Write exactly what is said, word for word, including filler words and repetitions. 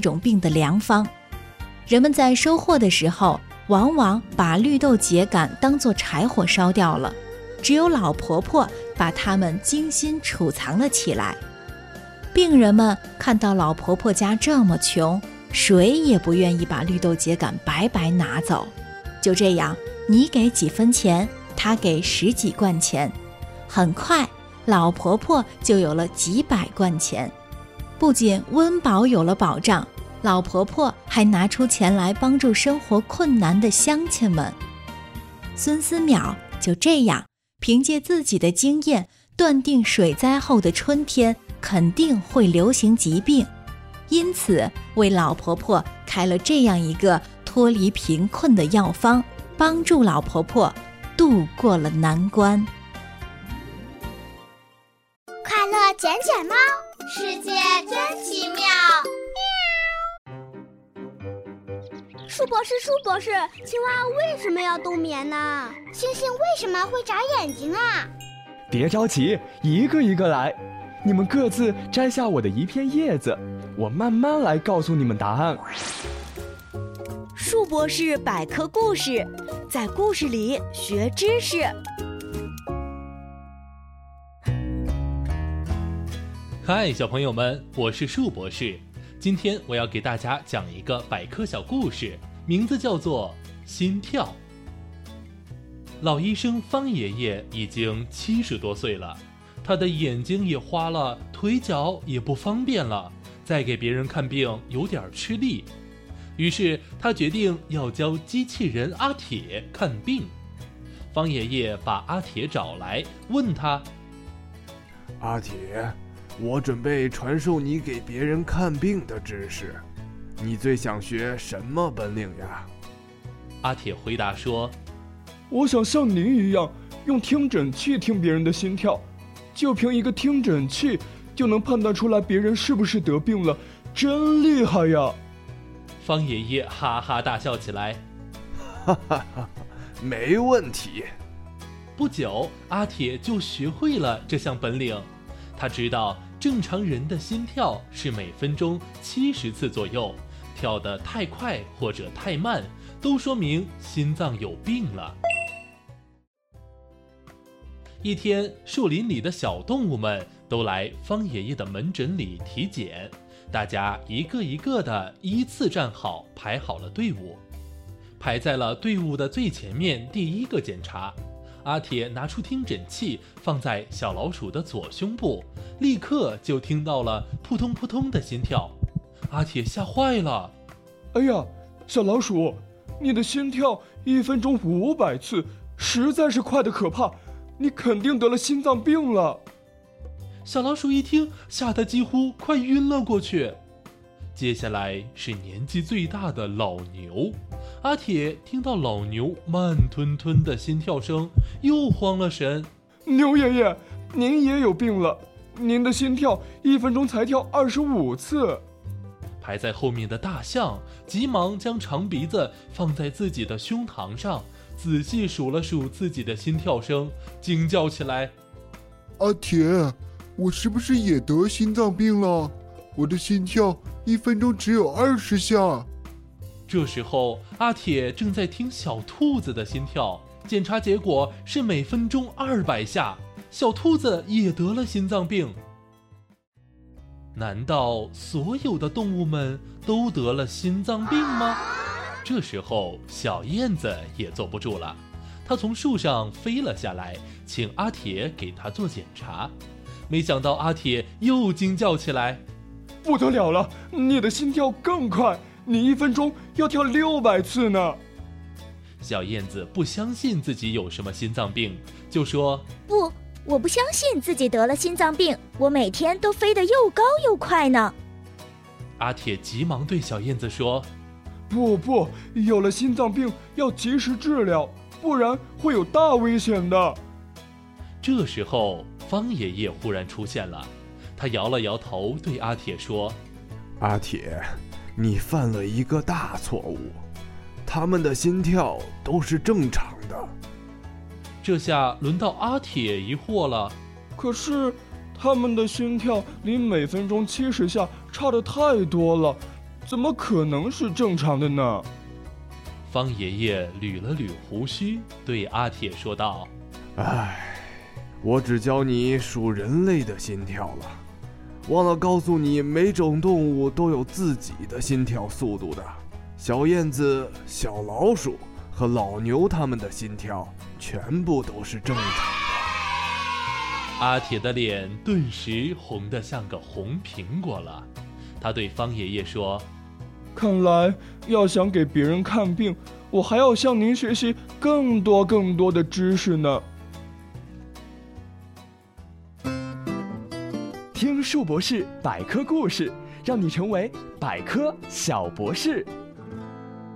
种病的良方。人们在收获的时候，往往把绿豆秸秆当作柴火烧掉了，只有老婆婆把它们精心储藏了起来。病人们看到老婆婆家这么穷，谁也不愿意把绿豆秸秆白白拿走。就这样，你给几分钱，她给十几贯钱，很快老婆婆就有了几百贯钱。不仅温饱有了保障，老婆婆还拿出钱来帮助生活困难的乡亲们。孙思邈就这样凭借自己的经验，断定水灾后的春天肯定会流行疾病，因此为老婆婆开了这样一个脱离贫困的药方，帮助老婆婆度过了难关。 快乐捡捡猫，世界真奇妙。 树博士，树博士，青蛙为什么要冬眠呢？ 星星为什么会眨眼睛啊？ 别着急，一个一个来。你们各自摘下我的一片叶子，我慢慢来告诉你们答案。 树博士百科故事，在故事里学知识。 嗨，小朋友们，我是树博士。今天我要给大家讲一个百科小故事，名字叫做心跳。老医生方爷爷已经七十多岁了，他的眼睛也花了，腿脚也不方便了，再给别人看病有点吃力。于是他决定要教机器人阿铁看病。方爷爷把阿铁找来，问他： 阿铁，我准备传授你给别人看病的知识，你最想学什么本领呀？ 阿铁回答说： 我想像您一样，用听诊器听别人的心跳，就凭一个听诊器就能判断出来别人是不是得病了，真厉害呀！ 方爷爷哈哈大笑起来， 哈哈哈，没问题。 不久，阿铁就学会了这项本领。他知道正常人的心跳是每分钟七十次左右，跳得太快或者太慢，都说明心脏有病了。一天，树林里的小动物们都来方爷爷的门诊里体检，大家一个一个的依次站好，排好了队伍。排在了队伍的最前面，第一个检查。阿铁拿出听诊器放在小老鼠的左胸部，立刻就听到了扑通扑通的心跳。阿铁吓坏了， 哎呀，小老鼠，你的心跳一分钟五百次，实在是快得可怕，你肯定得了心脏病了。 小老鼠一听，吓得几乎快晕了过去。接下来是年纪最大的老牛，阿铁听到老牛慢吞吞的心跳声，又慌了神。 牛爷爷，您也有病了，您的心跳一分钟才跳二十五次。 排在后面的大象急忙将长鼻子放在自己的胸膛上，仔细数了数自己的心跳声，惊叫起来： 阿铁，我是不是也得心脏病了？我的心跳一分钟只有二十下。 这时候，阿铁正在听小兔子的心跳，检查结果是每分钟二百下，小兔子也得了心脏病。难道所有的动物们都得了心脏病吗？这时候，小燕子也坐不住了，它从树上飞了下来，请阿铁给它做检查。没想到阿铁又惊叫起来： 不得了了，你的心跳更快，你一分钟要跳六百次呢。 小燕子不相信自己有什么心脏病，就说： 不，我不相信自己得了心脏病，我每天都飞得又高又快呢。 阿铁急忙对小燕子说： 不不，有了心脏病要及时治疗，不然会有大危险的。 这时候，方爷爷忽然出现了，他摇了摇头，对阿铁说： 阿铁，你犯了一个大错误，他们的心跳都是正常的。 这下轮到阿铁疑惑了， 可是他们的心跳离每分钟七十下差得太多了， 怎么可能是正常的呢？ 方爷爷捋了捋胡须，对阿铁说道： 唉，我只教你数人类的心跳了，忘了告诉你，每种动物都有自己的心跳速度的。小燕子、小老鼠和老牛它们的心跳全部都是正常的。 阿铁的脸顿时红得像个红苹果了。他对方爷爷说： 看来要想给别人看病，我还要向您学习更多更多的知识呢。 听树博士百科故事，让你成为百科小博士。